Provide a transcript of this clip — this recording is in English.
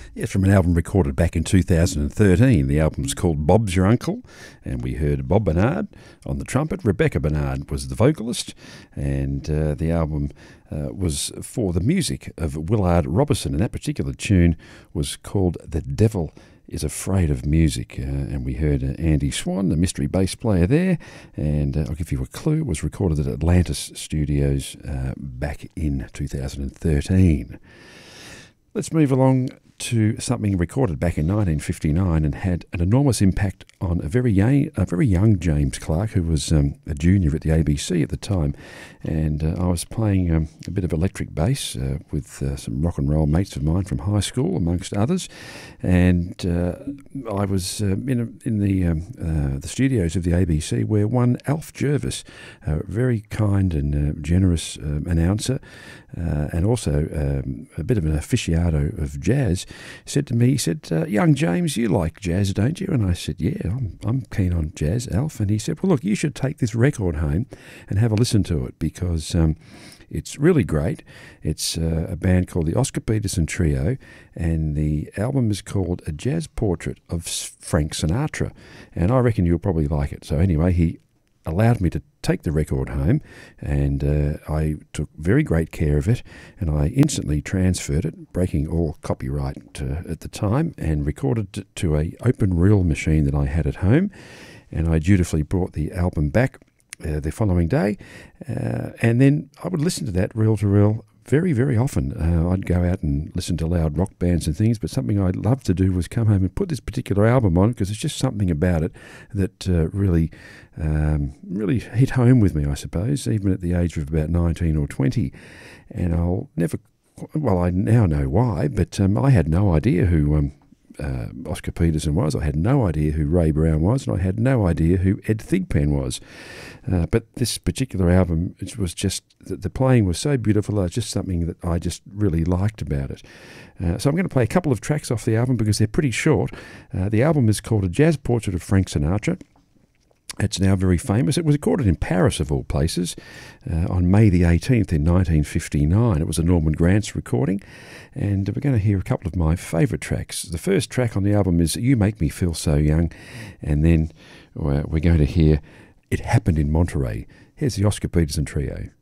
Yes, from an album recorded back in 2013. The album's called Bob's Your Uncle, and we heard Bob Bernard on the trumpet. Rebecca Bernard was the vocalist, and the album was for the music of Willard Robertson, and that particular tune was called The Devil is Afraid of Music, and we heard Andy Swan, the mystery bass player there, and I'll give you a clue, it was recorded at Atlantis Studios back in 2013. Let's move along to something recorded back in 1959 and had an enormous impact on a very young James Clark, who was a junior at the ABC at the time. And I was playing a bit of electric bass with some rock and roll mates of mine from high school, amongst others. And I was in the studios of the ABC, where one Alf Jervis, a very kind and generous announcer, and also a bit of an aficionado of jazz, said to me, he said, young James, you like jazz, don't you? And I said, yeah, I'm keen on jazz, Alf. And he said, well, look, you should take this record home and have a listen to it, because it's really great. It's a band called the Oscar Peterson Trio, and the album is called A Jazz Portrait of Frank Sinatra, and I reckon you'll probably like it. So anyway, he allowed me to take the record home, and I took very great care of it, and I instantly transferred it, breaking all copyright at the time, and recorded it to a open reel machine that I had at home, and I dutifully brought the album back the following day, and then I would listen to that reel to reel very, very often. I'd go out and listen to loud rock bands and things, but something I'd love to do was come home and put this particular album on, because there's just something about it that really hit home with me, I suppose, even at the age of about 19 or 20. And I now know why, but I had no idea who Oscar Peterson was. I had no idea who Ray Brown was, and I had no idea who Ed Thigpen was. But this particular album, it was just, the playing was so beautiful. It's just something that I just really liked about it. So I'm going to play a couple of tracks off the album because they're pretty short. The album is called A Jazz Portrait of Frank Sinatra. It's now very famous. It was recorded in Paris, of all places, on May the 18th in 1959. It was a Norman Granz recording, and we're going to hear a couple of my favourite tracks. The first track on the album is You Make Me Feel So Young, and then we're going to hear It Happened in Monterey. Here's the Oscar Peterson Trio.